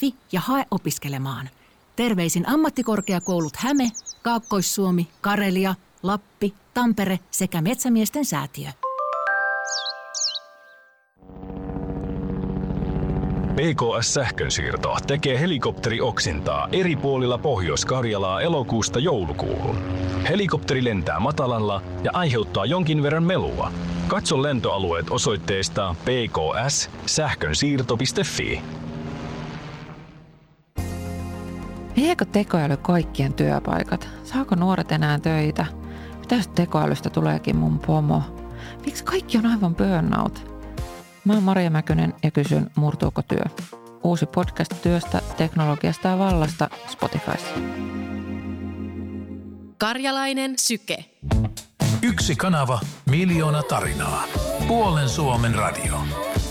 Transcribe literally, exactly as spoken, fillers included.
fi ja hae opiskelemaan. Terveisin Ammattikorkeakoulut Häme, Kaakkois-Suomi, Karelia, Lappi, Tampere sekä Metsämiesten säätiö. P K S-sähkönsiirto tekee helikopterioksintaa eri puolilla Pohjois-Karjalaa elokuusta joulukuuhun. Helikopteri lentää matalalla ja aiheuttaa jonkin verran melua. Katso lentoalueet osoitteesta p k s sähkönsiirto piste f i. Viekö tekoäly kaikkien työpaikat? Saako nuoret enää töitä? Mitä jos tekoälystä tuleekin mun pomo? Miksi kaikki on aivan burnout? Mä oon Maria Mäkynen ja kysyn, murtuuko työ? Uusi podcast työstä, teknologiasta ja vallasta Spotifyssa. Karjalainen syke. Yksi kanava, miljoona tarinaa. Puolen Suomen radio.